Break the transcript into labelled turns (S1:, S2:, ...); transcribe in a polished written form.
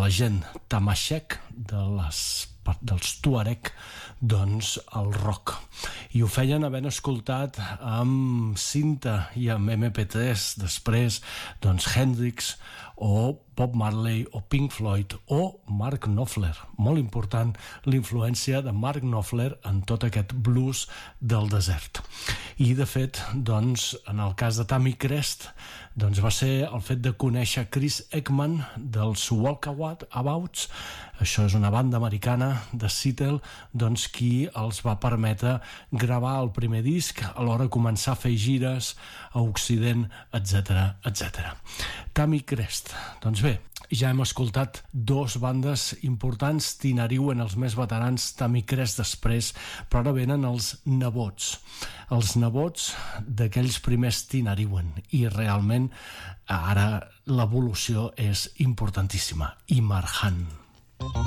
S1: la gent tamashek, dels tuareg, doncs el rock. I ho feien havent escoltat amb cinta i amb MP3 després, doncs Hendrix o Bob Marley o Pink Floyd o Mark Knopfler. Molt important l'influència de Mark Knopfler en tot aquest blues del desert. I de fet, doncs, en el cas de Tammy Crest, doncs va ser el fet de conèixer Chris Ekman dels Walkabouts. Això és una banda americana de Seattle, doncs, qui els va permetre gravar el primer disc, alhora començar a fer gires a Occident, etc etc. Tammy Crest. Doncs bé, ja hem escoltat dos bandes importants, Tinariwen, els més veterans, Tammy Crest després, però ara venen els nebots d'aquells primers Tinariwen, i realment ara l'evolució és importantíssima. Imar Khan.